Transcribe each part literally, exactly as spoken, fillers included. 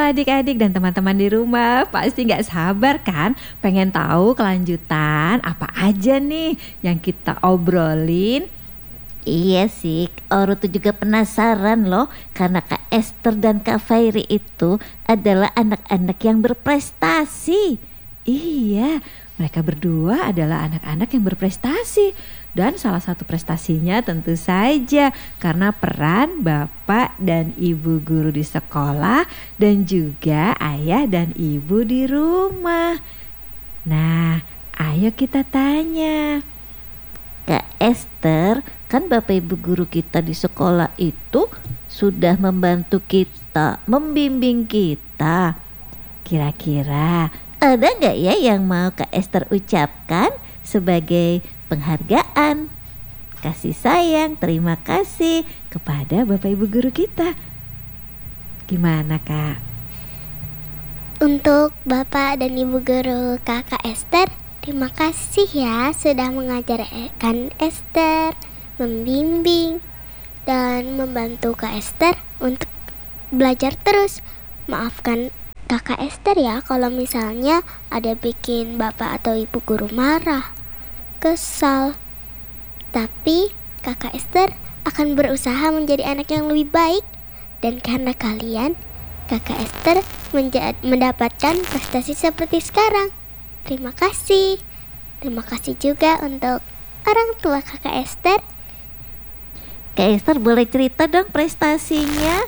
adik-adik dan teman-teman di rumah pasti gak sabar kan pengen tahu kelanjutan apa aja nih yang kita obrolin. Iya sih, Oro tuh juga penasaran loh, karena Kak Esther dan Kak Fairy itu adalah anak-anak yang berprestasi. Iya, mereka berdua adalah anak-anak yang berprestasi. Dan salah satu prestasinya tentu saja karena peran bapak dan ibu guru di sekolah dan juga ayah dan ibu di rumah. Nah, ayo kita tanya. Kak Esther, kan bapak ibu guru kita di sekolah itu sudah membantu kita, membimbing kita. Kira-kira ada gak ya yang mau Kak Esther ucapkan sebagai penghargaan, kasih sayang, terima kasih kepada bapak ibu guru kita? Gimana Kak? Untuk bapak dan ibu guru kakak Esther, terima kasih ya sudah mengajarkan Esther, membimbing, dan membantu Kak Esther untuk belajar terus. Maafkan kakak Esther ya kalau misalnya ada bikin bapak atau ibu guru marah, kesal. Tapi kakak Esther akan berusaha menjadi anak yang lebih baik. Dan karena kalian, kakak Esther menja- mendapatkan prestasi seperti sekarang. Terima kasih. Terima kasih juga untuk orang tua kakak Esther. Kak Esther boleh cerita dong prestasinya?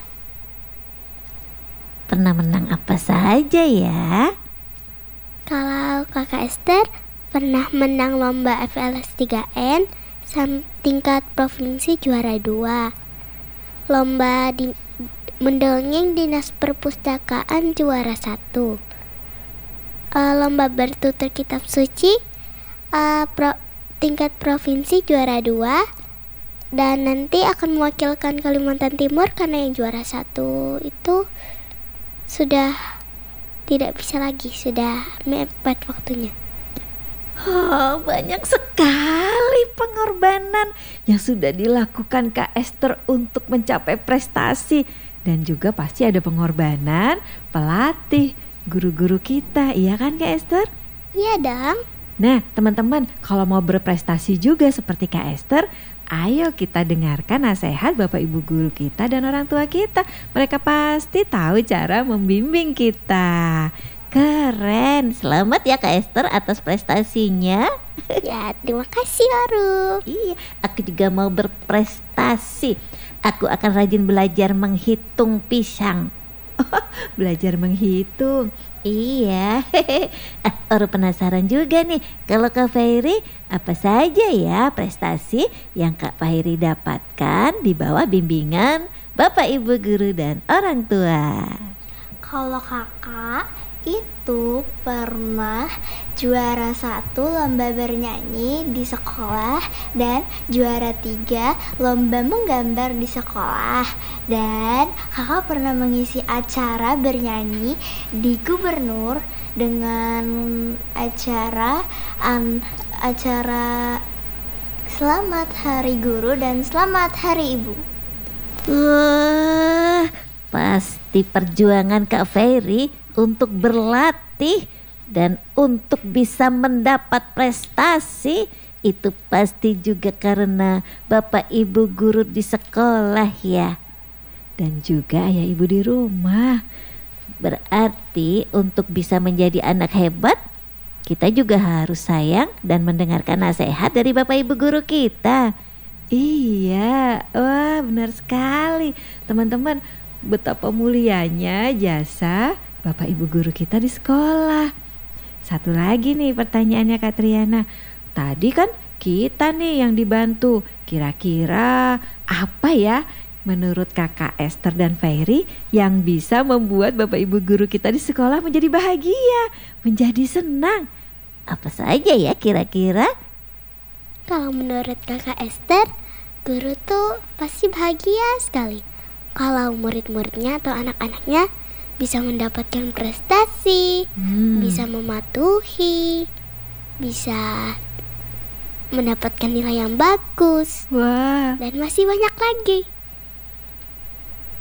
Pernah menang apa saja ya? Kalau kakak Esther pernah menang lomba F L S tiga N sam- tingkat provinsi juara dua. Lomba di mendongeng dinas perpustakaan juara satu. Uh, lomba bertutur kitab suci uh, pro, tingkat provinsi juara dua. Dan nanti akan mewakilkan Kalimantan Timur karena yang juara satu itu sudah tidak bisa lagi, sudah mepet waktunya. Oh, banyak sekali pengorbanan yang sudah dilakukan Kak Esther untuk mencapai prestasi. Dan juga pasti ada pengorbanan pelatih, guru-guru kita, iya kan Kak Esther? Iya dong. Nah teman-teman, kalau mau berprestasi juga seperti Kak Esther, ayo kita dengarkan nasihat bapak ibu guru kita dan orang tua kita. Mereka pasti tahu cara membimbing kita. Keren, selamat ya Kak Esther atas prestasinya. Ya, terima kasih Aru. Iya, aku juga mau berprestasi. Aku akan rajin belajar menghitung pisang. Belajar menghitung. Iya. ah, Orang penasaran juga nih, kalau Kak Fairy apa saja ya prestasi yang Kak Fairy dapatkan di bawah bimbingan bapak ibu guru dan orang tua? Kalau kakak itu pernah juara satu lomba bernyanyi di sekolah dan juara tiga lomba menggambar di sekolah. Dan kakak pernah mengisi acara bernyanyi di gubernur dengan acara an, acara Selamat Hari Guru dan Selamat Hari Ibu. Wah, pasti perjuangan Kak Fairy untuk berlatih dan untuk bisa mendapat prestasi itu pasti juga karena bapak ibu guru di sekolah ya. Dan juga ayah ibu di rumah. Berarti untuk bisa menjadi anak hebat, kita juga harus sayang dan mendengarkan nasihat dari bapak ibu guru kita. Iya, wah benar sekali teman-teman. Betapa mulianya jasa bapak ibu guru kita di sekolah. Satu lagi nih pertanyaannya Kak Triana. Tadi kan kita nih yang dibantu. Kira-kira apa ya menurut kakak Esther dan Fairy yang bisa membuat bapak ibu guru kita di sekolah menjadi bahagia, menjadi senang? Apa saja ya kira-kira? Kalau menurut kakak Esther, guru tuh pasti bahagia sekali kalau murid-muridnya atau anak-anaknya bisa mendapatkan prestasi, Hmm. bisa mematuhi, bisa mendapatkan nilai yang bagus, Wah, dan masih banyak lagi.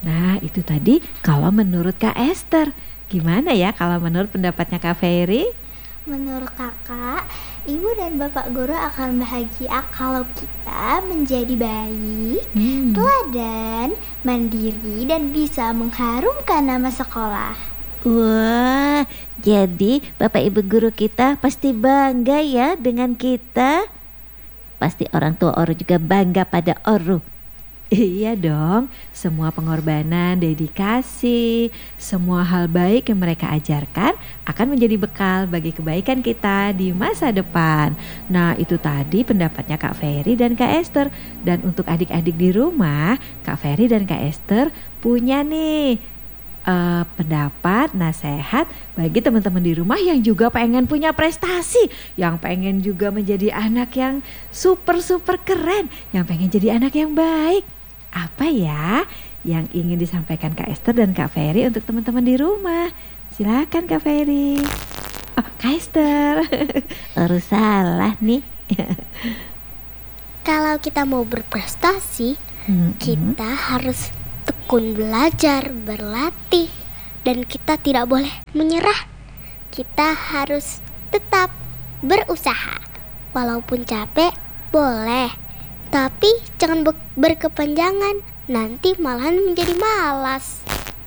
Nah, itu tadi kalau menurut Kak Esther. Gimana ya kalau menurut pendapatnya Kak Ferry? Menurut kakak, ibu dan bapak guru akan bahagia kalau kita menjadi baik, Hmm. teladan, mandiri, dan bisa mengharumkan nama sekolah. Wah, jadi Bapak Ibu guru kita pasti bangga ya dengan kita. Pasti orang tua Oru juga bangga pada Oru. Iya dong, semua pengorbanan, dedikasi, semua hal baik yang mereka ajarkan akan menjadi bekal bagi kebaikan kita di masa depan. Nah, itu tadi pendapatnya Kak Ferry dan Kak Esther. Dan untuk adik-adik di rumah, Kak Ferry dan Kak Esther punya nih eh, pendapat, nasihat bagi teman-teman di rumah yang juga pengen punya prestasi, yang pengen juga menjadi anak yang super-super keren, yang pengen jadi anak yang baik. Apa ya yang ingin disampaikan Kak Esther dan Kak Ferry untuk teman-teman di rumah? Silakan Kak Ferry. Oh, Kak Esther. Oru salah nih. Kalau kita mau berprestasi, Mm-mm. kita harus tekun belajar, berlatih, dan kita tidak boleh menyerah. Kita harus tetap berusaha. Walaupun capek, boleh. Tapi jangan be- berkepanjangan, nanti malahan menjadi malas.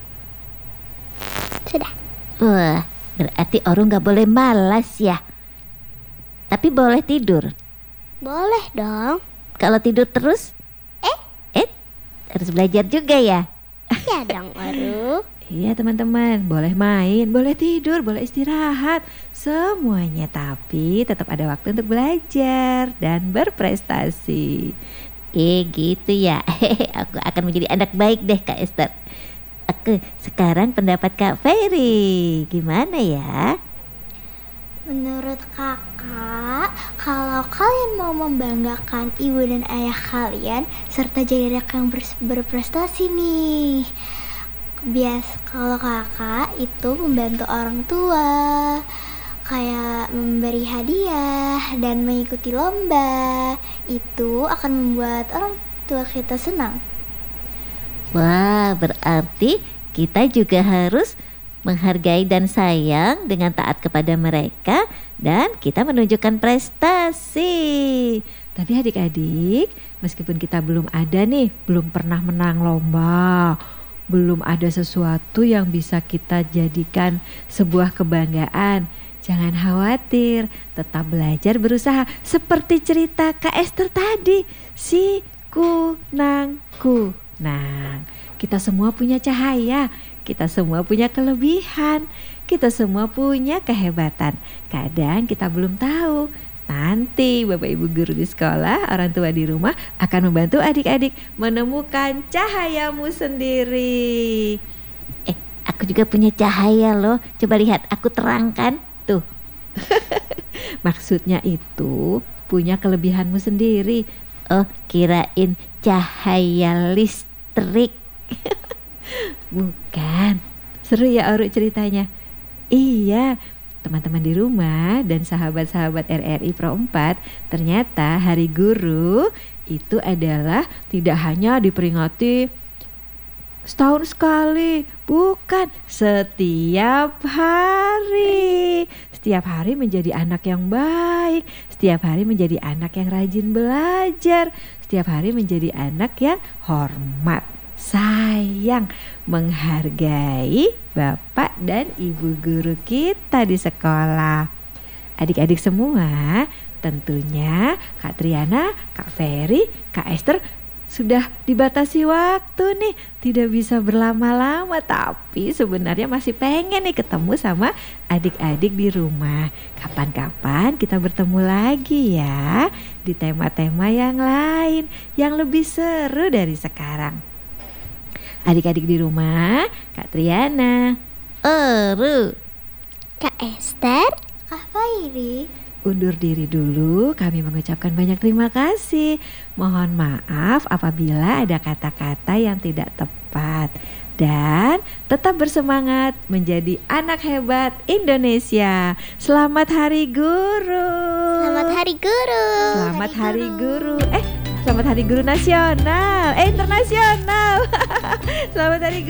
Sudah. Wah, berarti Oru nggak boleh malas ya. Tapi boleh tidur. Boleh dong. Kalau tidur terus, eh, eh, harus belajar juga ya. Ya dong, Oru. Iya teman-teman, boleh main, boleh tidur, boleh istirahat, semuanya, tapi tetap ada waktu untuk belajar dan berprestasi. Eh gitu ya. Aku akan menjadi anak baik deh Kak Esther. Oke, sekarang pendapat Kak Ferry gimana ya? Menurut kakak, kalau kalian mau membanggakan ibu dan ayah kalian serta jadi anak yang ber- berprestasi nih, bias kalau kakak itu membantu orang tua, kayak memberi hadiah dan mengikuti lomba, itu akan membuat orang tua kita senang. Wah, berarti kita juga harus menghargai dan sayang dengan taat kepada mereka, dan kita menunjukkan prestasi. Tapi adik-adik, meskipun kita belum ada nih, belum pernah menang lomba, belum ada sesuatu yang bisa kita jadikan sebuah kebanggaan, jangan khawatir, tetap belajar, berusaha. Seperti cerita Kak Esther tadi, si kunang kunang. Kita semua punya cahaya, kita semua punya kelebihan, kita semua punya kehebatan. Kadang kita belum tahu. Nanti Bapak Ibu guru di sekolah, orang tua di rumah akan membantu adik-adik menemukan cahayamu sendiri. Eh, aku juga punya cahaya loh. Coba lihat, aku terangkan tuh. Maksudnya itu punya kelebihanmu sendiri. Oh, kirain cahaya listrik. Bukan. Seru ya Oru ceritanya. Iya, teman-teman di rumah dan sahabat-sahabat R R I Pro empat, ternyata Hari Guru itu adalah tidak hanya diperingati setahun sekali, bukan, setiap hari. Setiap hari menjadi anak yang baik, setiap hari menjadi anak yang rajin belajar, setiap hari menjadi anak yang hormat, sayang, menghargai bapak dan ibu guru kita di sekolah. Adik-adik semua, tentunya Kak Triana, Kak Ferry, Kak Esther sudah dibatasi waktu nih, tidak bisa berlama-lama, tapi sebenarnya masih pengen nih ketemu sama adik-adik di rumah. Kapan-kapan kita bertemu lagi ya, di tema-tema yang lain yang lebih seru dari sekarang. Adik-adik di rumah, Kak Triana, Oru, Kak Esther, Kak Fairi, undur diri dulu. Kami mengucapkan banyak terima kasih. Mohon maaf apabila ada kata-kata yang tidak tepat. Dan tetap bersemangat menjadi anak hebat Indonesia. Selamat Hari Guru. selamat Hari Guru. Selamat Hari Hari Guru. Eh, Selamat Hari Guru Nasional, eh internasional. Selamat Hari Guru.